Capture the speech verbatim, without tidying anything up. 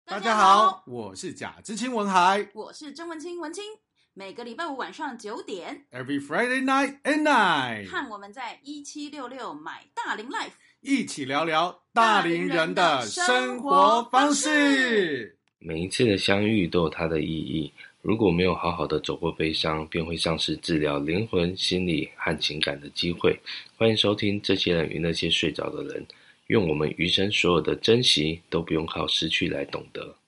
大家好，我是贾知青文海， 我是曾文清文清。每个礼拜五晚上九点 ，Every Friday night at night， 和我们在一七六六买大龄 Life 一起聊聊大龄人的生活方式。 每一次的相遇都有它的意义，如果没有好好的走过悲伤，便会丧失治疗灵魂、心理和情感的机会。欢迎收听这些人与那些睡着的人，愿我们余生所有的珍惜都不用靠失去来懂得。